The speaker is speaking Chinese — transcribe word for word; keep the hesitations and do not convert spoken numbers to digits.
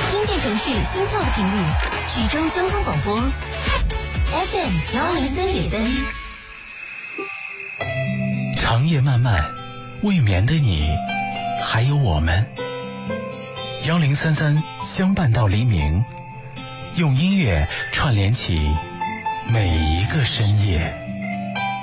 听见城市心跳的频率，徐州交通广播 F M 幺零三点三。 长夜漫漫，未眠的你，还有我们。幺零三三相伴到黎明，用音乐串联起每一个深夜。